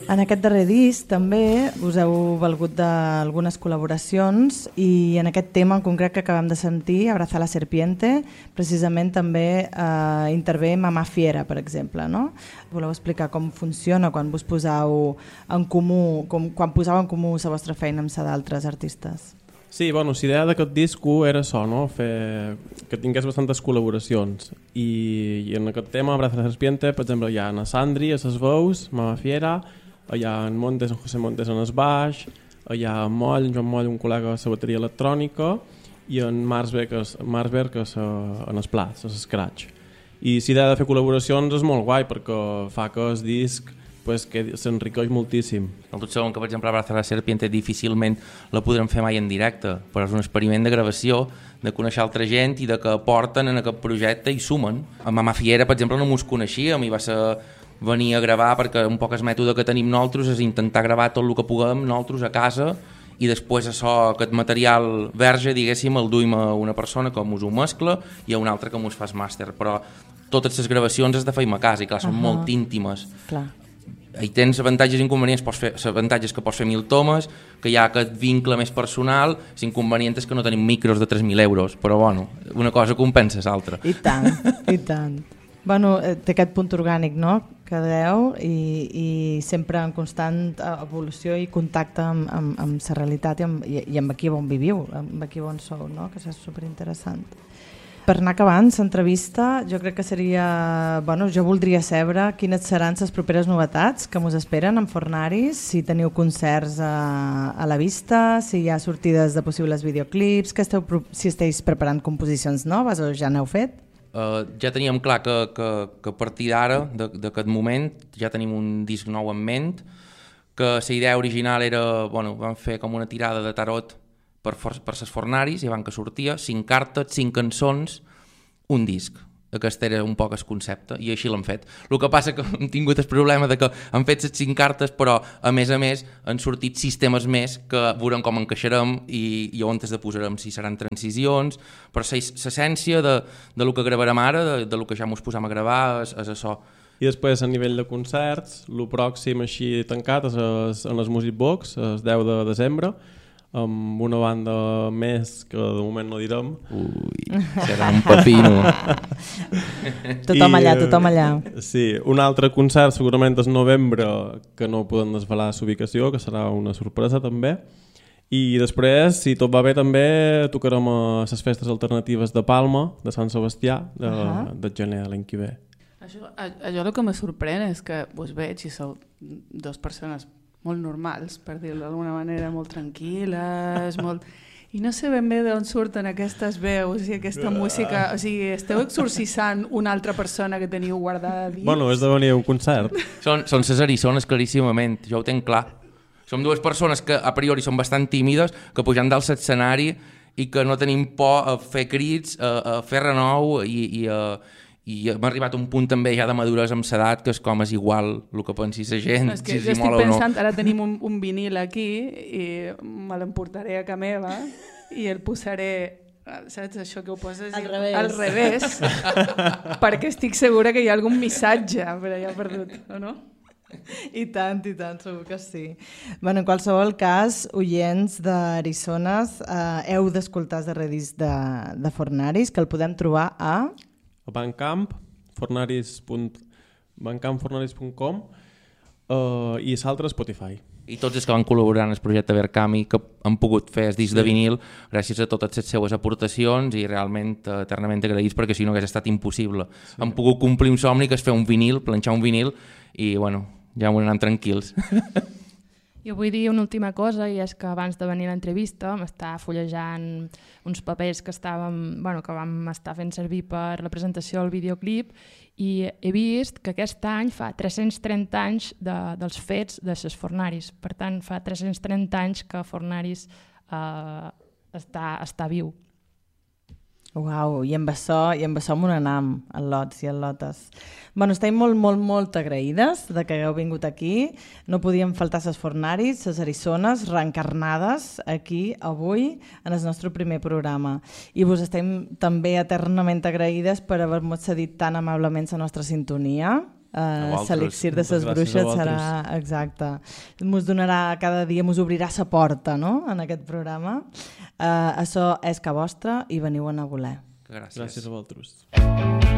En aquest darrer disc també us heu valgut d'algunes col·laboracions i en aquest tema en concret que acabem de sentir, Abrazar la serpiente, precisament també intervé Mamà Fiera, per exemple. No? Voleu explicar com funciona quan vos poseu en comú, quan poseu en comú la vostra feina amb la d'altres artistes? Sí, bueno, l'idea d'aquest disco era això, no? Que tingués bastantes col·laboracions i en aquest tema, Abrazar la serpiente, per exemple, hi ha en Sandri a les veus, Mamà Fiera, hi ha en Montes, en José Montes en el baix, hi ha en Moll, en Joan Moll, un col·lega de la bateria electrònica, i en Marsberg en els plats, a l'escratch. I l'idea de fer col·laboracions és molt guai perquè fa que el disc que s'enriqueix moltíssim. Tots sabem que, per exemple, Abrazar la serpiente difícilment la podrem fer mai en directe, però és un experiment de gravació, de conèixer altra gent i de que porten en aquest projecte i sumen. A Mamà Fiera, per exemple, no mos coneixíem i va ser venir a gravar perquè un poc el mètode que tenim nosaltres és intentar gravar tot el que puguem nosaltres a casa i després aquest material verge, diguéssim, el duim a una persona que mos ho mescla i a una altra que mos fa el màster, però totes les gravacions es de feim a casa i clar, són molt íntimes. Clar. Hi tens avantatges i inconvenients, l'avantatge és que pots fer 1.000 tomes, que hi ha aquest vincle més personal, l'inconvenient és que no tenim micros de 3.000 euros, però bueno, una cosa compensa l'altra. I tant, i tant. Bueno, té aquest punt orgànic, no?, que deu i sempre en constant evolució i contacte amb la realitat i amb aquí on viviu, amb aquí on sou, no?, que és superinteressant. Per anar acabant l'entrevista, jo crec que seria... Bueno, jo voldria saber quines seran les properes novetats que mos esperen en Fornaris, si teniu concerts a la vista, si hi ha sortides de possibles videoclips, si esteu preparant composicions noves o ja n'heu fet? Ja teníem clar que a partir d'ara, d'aquest moment, ja tenim un disc nou en ment, que la idea original era... Vam fer com una tirada de tarot per ses Fornaris, i abans que sortia, 5 cartes, 5 cançons, un disc. Aquest era un poc el concepte, i així l'hem fet. El que passa que hem tingut el problema de que hem fet les 5 cartes, però a més han sortit 6 temes més que veurem com encaixarem i on es de posarem, si seran transicions, però l'essència del que gravarem ara, del que ja mos posam a gravar, és això. I després, a nivell de concerts, el pròxim així tancat és en les Music Box, el 10 de desembre, amb una banda més que de moment no direm. Ui, serà un pepino. Tothom allà. Sí, un altre concert segurament és novembre, que no podem desvelar la que serà una sorpresa també. I després, si tot va bé, també tocarem a les festes alternatives de Palma, de Sant Sebastià, de gener l'any que ve. Això el que me sorprèn és que vos veig i sou dues persones molt normals, per dir-ho d'alguna manera, molt tranquil·les, i no sé ben bé d'on surten aquestes veus i aquesta música. O sigui, esteu exorcitzant una altra persona que teniu guardada dins? Bueno, és de venir a un concert. Són ses eriçones, claríssimament, jo ho tenc clar. Som dues persones que a priori són bastant tímides, que pujant dalt l'escenari i que no tenim por a fer crits, a fer renou i hem arribat a un punt també ja de maduresa amb l'edat que és com és igual el que pensi la gent. És que jo estic pensant, ara tenim un vinil aquí i me l'emportaré a casa meva i el posaré, saps això que ho poses al revés perquè estic segura que hi ha algun missatge per allà perdut, o no? I tant, segur que sí. Bueno, en qualsevol cas, oients d'Arizones, heu d'escoltar el darrer disc de Fornaris, que el podem trobar a Bandcamp, bandcampfornaris.com i l'altre Spotify. I tots els que van col·laborar en el projecte Verkami, que han pogut fer el disc de vinil gràcies a totes les seues aportacions i realment eternament agraïts perquè si no hagués estat impossible. Hem pogut complir un somni que és fer un vinil, planxar un vinil i bueno, ja m'ho anem tranquils. Jo vull dir una última cosa i és que abans de venir a l'entrevista m'estava fullejant uns papers que vam estar fent servir per la presentació del videoclip i he vist que aquest any fa 330 anys dels fets de ses Fornaris. Per tant, fa 330 anys que Fornaris està viu. Uau, i amb això m'ho anam, el Lots i el Lotes. Bueno, estem molt agraïdes de que hagueu vingut aquí. No podien faltar ses Fornaris, ses Arizones, reencarnades aquí avui en el nostre primer programa. I vos estem també eternament agraïdes per haver-nos cedit tan amablement la nostra sintonia. l'elixir de ses Moltes gràcies bruixes a serà vosaltres. exacte. Mos donarà cada dia, mos obrirà sa porta, no?, en aquest programa. Això és que vostra i veniu a voler. Gràcies. Gràcies a vosaltres.